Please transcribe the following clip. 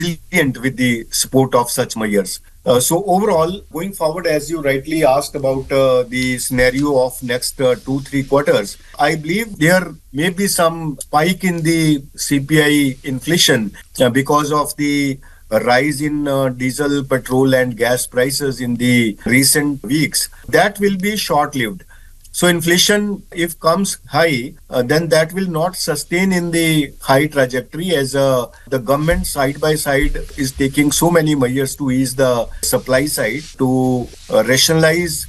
resilient with the support of such measures. So overall, going forward, as you rightly asked about the scenario of next 2-3 quarters, I believe there may be some spike in the CPI inflation because of the rise in diesel, petrol, and gas prices in the recent weeks. That will be short-lived. So inflation, if comes high, then that will not sustain in the high trajectory as the government side by side is taking so many measures to ease the supply side to rationalize